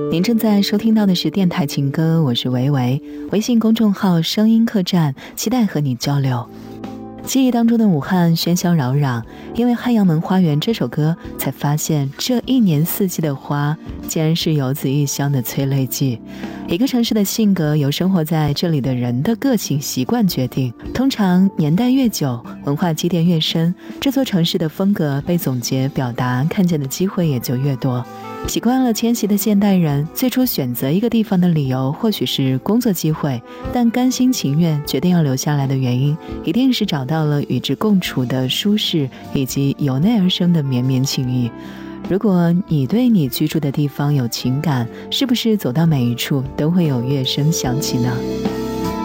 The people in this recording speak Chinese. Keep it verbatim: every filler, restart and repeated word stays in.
您正在收听到的是电台情歌，我是维维，微信公众号声音客栈，期待和你交流。记忆当中的武汉喧嚣扰攘，因为汉阳门花园这首歌，才发现这一年四季的花竟然是游子异乡的催泪剂。一个城市的性格由生活在这里的人的个性习惯决定，通常年代越久，文化积淀越深，这座城市的风格被总结表达看见的机会也就越多。习惯了迁徙的现代人，最初选择一个地方的理由或许是工作机会，但甘心情愿决定要留下来的原因，一定是找到了与之共处的舒适，以及由内而生的绵绵情谊。如果你对你居住的地方有情感，是不是走到每一处都会有乐声响起呢？